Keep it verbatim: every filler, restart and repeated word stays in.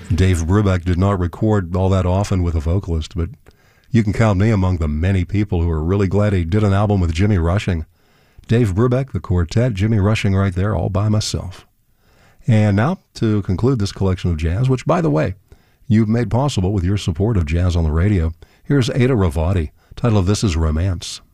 Dave Brubeck did not record all that often with a vocalist, but you can count me among the many people who are really glad he did an album with Jimmy Rushing. Dave Brubeck, the quartet, Jimmy Rushing right there, all by myself. And now, to conclude this collection of jazz, which, by the way, you've made possible with your support of Jazz on the Radio, here's Ada Ravati. Title of this is Romance.